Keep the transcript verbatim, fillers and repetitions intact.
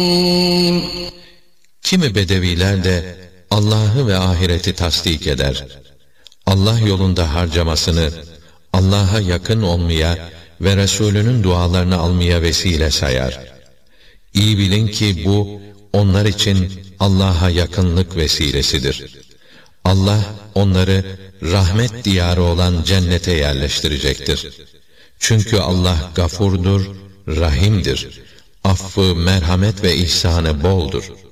Kimi bedeviler de Allah'ı ve ahireti tasdik eder. Allah yolunda harcamasını Allah'a yakın olmaya ve Resulünün dualarını almaya vesile sayar. İyi bilin ki bu onlar için Allah'a yakınlık vesilesidir. Allah onları rahmet diyarı olan cennete yerleştirecektir. Çünkü Allah gafurdur, rahimdir. Affı, merhamet ve ihsanı boldur.